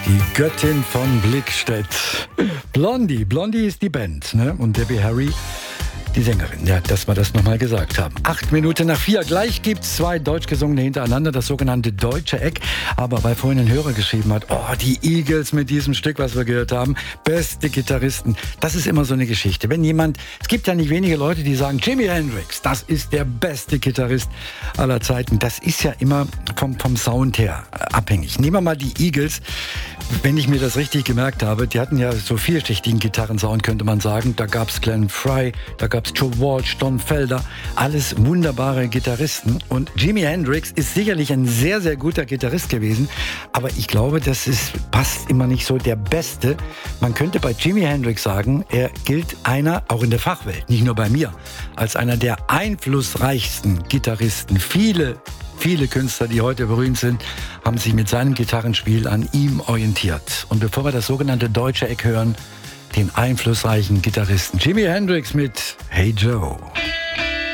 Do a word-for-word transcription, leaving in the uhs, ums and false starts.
Die Göttin von Blickstedt. Blondie. Blondie ist die Band, ne? Und Debbie Harry, die Sängerin. Ja, dass wir das nochmal gesagt haben. Acht Minuten nach vier. Gleich gibt's zwei deutsch gesungene hintereinander, das sogenannte Deutsche Eck. Aber weil vorhin ein Hörer geschrieben hat, oh, die Eagles mit diesem Stück, was wir gehört haben, beste Gitarristen. Das ist immer so eine Geschichte. Wenn jemand, es gibt ja nicht wenige Leute, die sagen, Jimi Hendrix, das ist der beste Gitarrist aller Zeiten. Das ist ja immer vom, vom Sound her abhängig. Nehmen wir mal die Eagles. Wenn ich mir das richtig gemerkt habe, die hatten ja so vielschichtigen Gitarrensound, könnte man sagen. Da gab's Glenn Frey, da gab's Joe Walsh, Don Felder, alles wunderbare Gitarristen. Und Jimi Hendrix ist sicherlich ein sehr, sehr guter Gitarrist gewesen. Aber ich glaube, das ist, passt immer nicht so der Beste. Man könnte bei Jimi Hendrix sagen, er gilt einer, auch in der Fachwelt, nicht nur bei mir, als einer der einflussreichsten Gitarristen. Viele Viele Künstler, die heute berühmt sind, haben sich mit seinem Gitarrenspiel an ihm orientiert. Und bevor wir das sogenannte Deutsche Eck hören, den einflussreichen Gitarristen Jimi Hendrix mit Hey Joe.